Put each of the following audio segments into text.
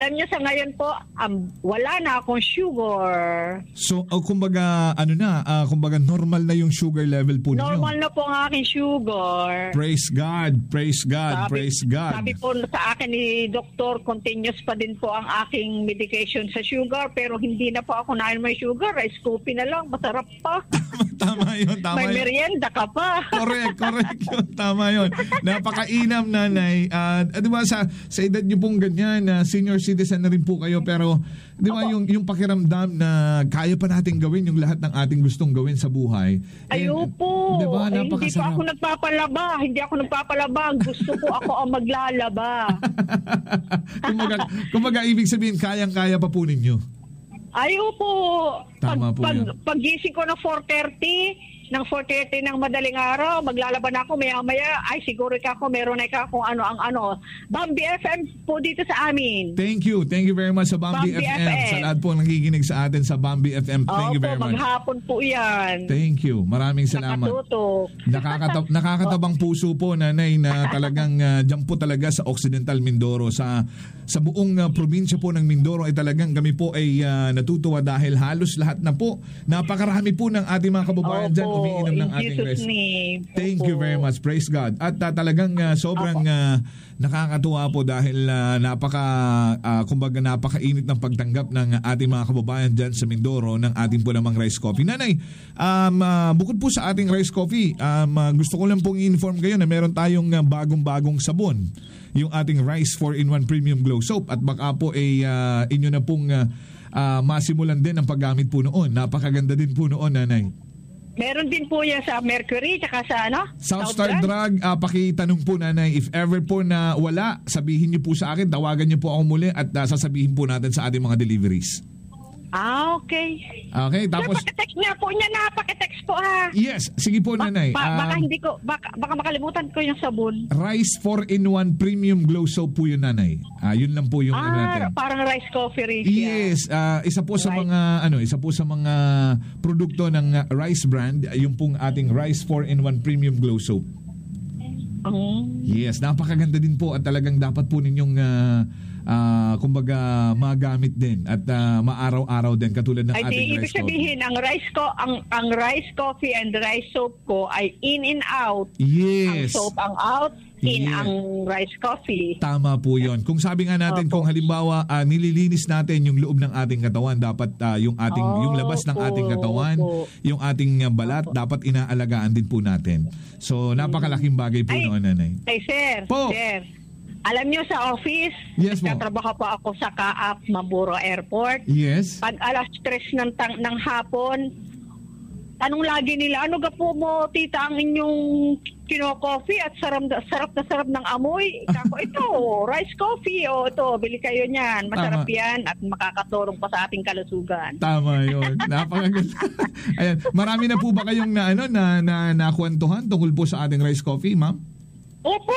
Alam niyo, sa ngayon po, wala na akong sugar. So, kumbaga, kumbaga normal na yung sugar level po ninyo. Normal na po ang aking sugar. Praise God, praise God, praise God. Sabi po sa akin ni Doktor, continuous pa din po ang aking medication sa sugar, pero hindi na po ako nain may sugar. Rice coffee na lang, masarap pa. Tama yun, tama may yun. merienda ka pa. Correct yun, tama yun. Napakainam, nanay. Di ba, sa edad nyo pong ganyan, senior citizen na rin po kayo, pero di ba yung pakiramdam na kaya pa natin gawin yung lahat ng ating gustong gawin sa buhay. Ayupo. Di ba, Hindi pa ako nagpapalaba. Gusto ko ako ang maglalaba. kumbaga, ibig sabihin, kayang-kaya pa po ninyo. Ayupo. Tama po yun. Paggising ko ng 4:30 ng madaling araw, maglalaban ako maya-maya, ay siguro meron na kung ano ang ano. Bambi FM po dito sa amin. Thank you very much sa Bambi FM. Sa lahat po nakikinig sa atin sa Bambi FM. Thank you very much. Maghapon po yan. Thank you. Maraming salamat. Nakatutok. Nakakatabang puso po, nanay, na talagang dyan po talaga sa Occidental Mindoro. Sa buong probinsya po ng Mindoro ay talagang kami po ay natutuwa dahil halos lahat na po. Napakarami po ng ating mga kababayan dyan umiinom ng ating rice. Thank you very much. Praise God. At talagang sobrang nakakatuwa po dahil kumbaga napakainit ng pagtanggap ng ating mga kababayan dyan sa Mindoro ng ating po namang rice coffee. Nanay, bukod po sa ating rice coffee, gusto ko lang pong i-inform kayo na meron tayong bagong-bagong sabon. Yung ating Rice 4-in-1 Premium Glow Soap. At baka po ay inyo na pong masimulan din ang paggamit po noon. Napakaganda din po noon, nanay. Meron din po yan sa Mercury tsaka sa Southstar Drug. Pakitanong po, nanay, if ever po na wala, sabihin niyo po sa akin, tawagan niyo po ako muli at sasabihin po natin sa ating mga deliveries. Okay. Okay, tapos Sir, pakitext niya po niya na, pakitext po ha. Yes, sige po, nanay. Baka makalimutan ko yung sabon. Rice 4-in-1 Premium Glow Soap po yun, nanay. Yun lang po yung natin. Parang rice coffee rin siya. Yes, isa po sa mga produkto ng Rice brand, yung pong ating Rice 4-in-1 Premium Glow Soap. Yes, napakaganda din po at talagang dapat po ninyong kumbaga magamit din at maaraw-araw din katulad ng ating rice coffee. Ibig sabihin ang rice coffee and rice soap ko ay in and out. Yes. Ang soap ang out, in ang rice coffee. Tama po 'yon. Kung sabi nga natin kung halimbawa nililinis natin yung loob ng ating katawan, dapat yung labas ng ating katawan, yung ating balat dapat inaalagaan din po natin. So napakalaking bagay po noon, nanay. Sir. Alam niyo sa office, nagtatrabaho po ako sa Kaap Maburo Airport. Yes. Pag alas 3 ng hapon, tanong lagi nila, ano ga po mo, tita, ang inyong kino-coffee at sarap na sarap ng amoy. Kako, ito, rice coffee. O ito, bili kayo niyan. Masarap yan at makakatulong pa sa ating kalusugan. Tama yun. Napakaganda. Ayan. Marami na po ba kayong nakwentuhan tungkol po sa ating rice coffee, ma'am? Opo.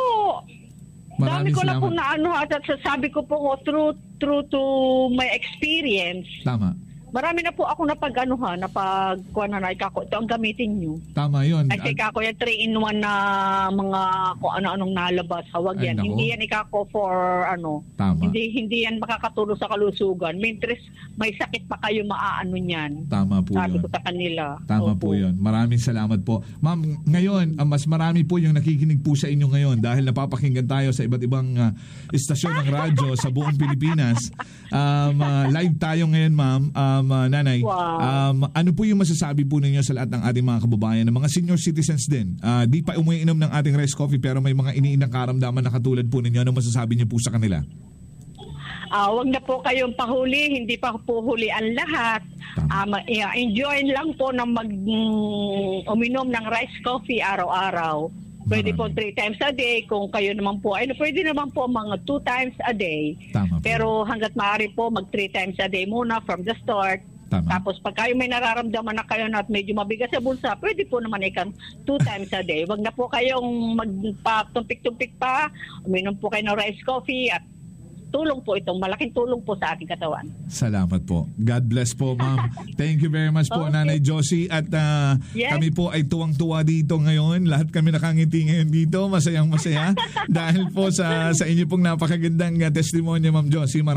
Dami ko lang po at sasabi ko po true to my experience. Tama. Marami na po ako napagkuha na ito ang gamitin nyo. Tama yun. Kasi kako yan 3-in-1 na mga kung ano-anong nalabas. Hawag yan. Hindi yan ikako for Tama. Hindi yan makakatulong sa kalusugan. May sakit pa kayo maaano niyan. Tama po Sabi yun. ko sa kanila. Tama po yun. Maraming salamat po. Ma'am, ngayon, mas marami po yung nakikinig po sa inyo ngayon dahil napapakinggan tayo sa iba't ibang istasyon ng radyo sa buong Pilipinas. Live tayo ngayon, ma'am. Nanay, ano po yung masasabi po ninyo sa lahat ng ating mga kababayan, ng mga senior citizens din? Di pa umiinom ng ating rice coffee pero may mga iniinang karamdaman na katulad po ninyo. Ano masasabi niyo po sa kanila? Huwag na po kayong pahuli, hindi pa po huli ang lahat. Enjoy lang po na uminom ng rice coffee araw-araw. Pwede po 3 times a day. Kung kayo naman po, pwede naman po mga 2 times a day. Tama po. Pero hanggat maaari po, mag 3 times a day muna from the start. Tama. Tapos pag kayo may nararamdaman na kayo na medyo mabigat sa bulsa, pwede po naman 2 times a day. Huwag na po kayong magpatumpik-tumpik pa. Uminom po kayo ng rice coffee at tulong po itong, malaking tulong po sa ating katawan. Salamat po. God bless po, ma'am. Thank you very much po, Okay. Nanay Josie. At Yes. kami po ay tuwang-tuwa dito ngayon. Lahat kami nakangiti ngayon dito. Masayang-masaya. Dahil po sa inyo pong napakagandang testimonya, Ma'am Josie.